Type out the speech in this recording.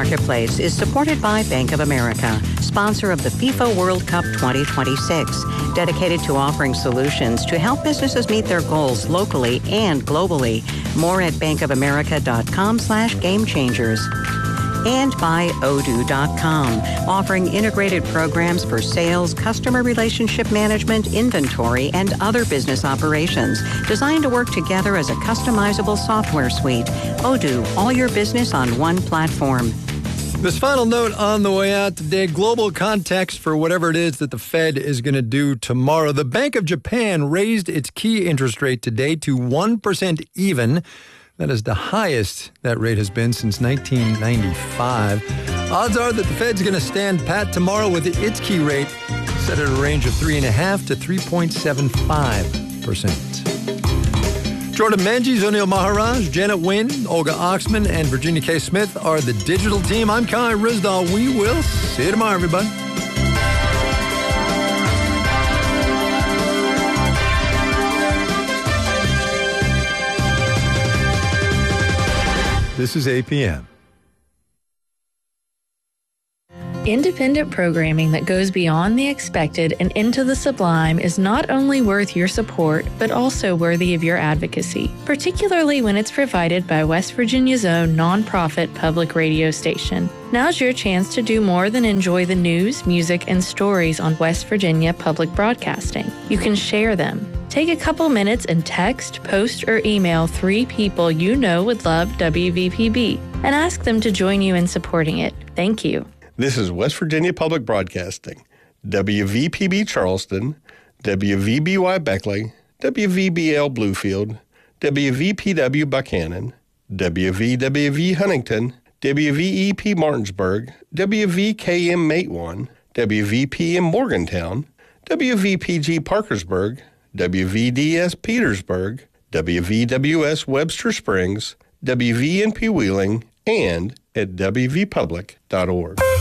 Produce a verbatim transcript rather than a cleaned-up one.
Marketplace is supported by Bank of America, sponsor of the FIFA World Cup twenty twenty-six, dedicated to offering solutions to help businesses meet their goals locally and globally. More at bankofamerica.com slash game changers. And by Odoo dot com, offering integrated programs for sales, customer relationship management, inventory, and other business operations, designed to work together as a customizable software suite. Odoo, all your business on one platform. This final note on the way out today, global context for whatever it is that the Fed is going to do tomorrow. The Bank of Japan raised its key interest rate today to one percent even. That is the highest that rate has been since nineteen ninety-five. Odds are that the Fed's going to stand pat tomorrow with its key rate set at a range of three point five percent to three point seven five percent. Jordan Menges, O'Neill Maharaj, Janet Wynn, Olga Oxman, and Virginia K. Smith are the digital team. I'm Kai Rizdal. We will see you tomorrow, everybody. This is A P M. Independent programming that goes beyond the expected and into the sublime is not only worth your support, but also worthy of your advocacy, particularly when it's provided by West Virginia's own nonprofit public radio station. Now's your chance to do more than enjoy the news, music, and stories on West Virginia Public Broadcasting. You can share them. Take a couple minutes and text, post, or email three people you know would love W V P B and ask them to join you in supporting it. Thank you. This is West Virginia Public Broadcasting, W V P B Charleston, W V B Y Beckley, W V B L Bluefield, W V P W Buchanan, W V W V Huntington, W V E P Martinsburg, W V K M Matewan, W V P M Morgantown, W V P G Parkersburg, W V D S Petersburg, W V W S Webster Springs, W V N P Wheeling, and at W V public dot org.